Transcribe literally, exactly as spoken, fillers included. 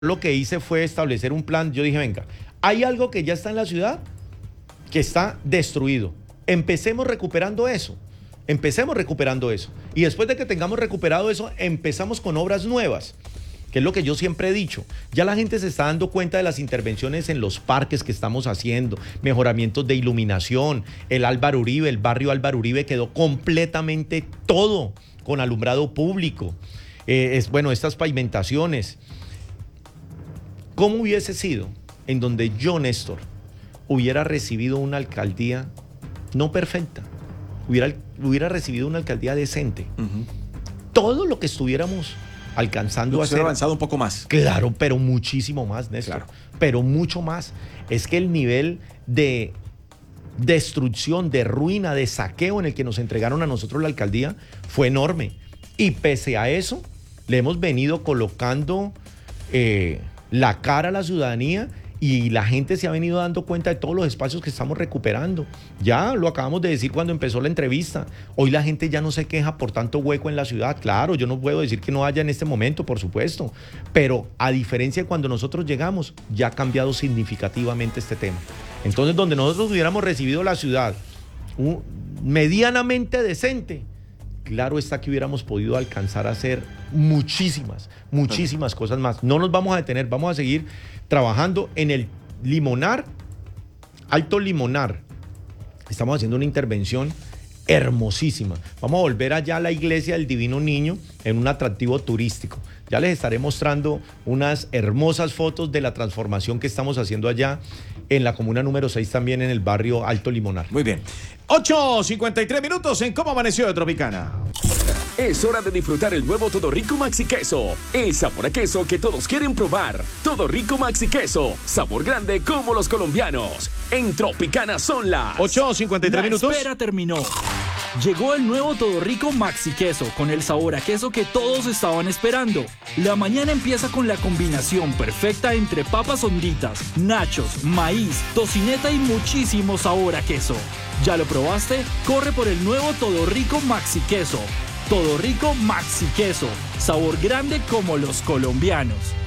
lo que hice fue establecer un plan. Yo dije, venga, hay algo que ya está en la ciudad que está destruido. Empecemos recuperando eso. Empecemos recuperando eso. Y después de que tengamos recuperado eso, empezamos con obras nuevas, que es lo que yo siempre he dicho. Ya la gente se está dando cuenta de las intervenciones en los parques que estamos haciendo, mejoramientos de iluminación, el Álvaro Uribe, el barrio Álvaro Uribe quedó completamente todo con alumbrado público. Eh, es, bueno, estas pavimentaciones. ¿Cómo hubiese sido en donde yo, Néstor, hubiera recibido una alcaldía no perfecta? Hubiera, hubiera recibido una alcaldía decente. Uh-huh. Todo lo que estuviéramos alcanzando Lo a hacer. avanzado un poco más. Claro, pero muchísimo más, Néstor. Claro. Pero mucho más. Es que el nivel de destrucción, de ruina, de saqueo en el que nos entregaron a nosotros la alcaldía fue enorme. Y pese a eso, le hemos venido colocando eh, la cara a la ciudadanía y la gente se ha venido dando cuenta de todos los espacios que estamos recuperando. Ya lo acabamos de decir cuando empezó la entrevista. Hoy la gente ya no se queja por tanto hueco en la ciudad. Claro, yo no puedo decir que no haya en este momento, por supuesto. Pero a diferencia de cuando nosotros llegamos, ya ha cambiado significativamente este tema. Entonces, donde nosotros hubiéramos recibido la ciudad un, medianamente decente, claro está que hubiéramos podido alcanzar a hacer muchísimas, muchísimas cosas más. No nos vamos a detener, vamos a seguir trabajando en el Limonar, Alto Limonar. Estamos haciendo una intervención hermosísima. Vamos a volver allá a la iglesia del Divino Niño en un atractivo turístico. Ya les estaré mostrando unas hermosas fotos de la transformación que estamos haciendo allá en la comuna número seis, también en el barrio Alto Limonar. Muy bien. ocho cincuenta y tres minutos en Cómo Amaneció de Tropicana. Es hora de disfrutar el nuevo Todo Rico Maxi Queso. El sabor a queso que todos quieren probar. Todo Rico Maxi Queso. Sabor grande como los colombianos. En Tropicana son las ocho cincuenta y tres minutos. La espera terminó. Llegó el nuevo Todo Rico Maxi Queso con el sabor a queso que todos estaban esperando. La mañana empieza con la combinación perfecta entre papas honditas, nachos, maíz, tocineta y muchísimo sabor a queso. ¿Ya lo probaste? Corre por el nuevo Todo Rico Maxi Queso. Todo Rico Maxi Queso. Sabor grande como los colombianos.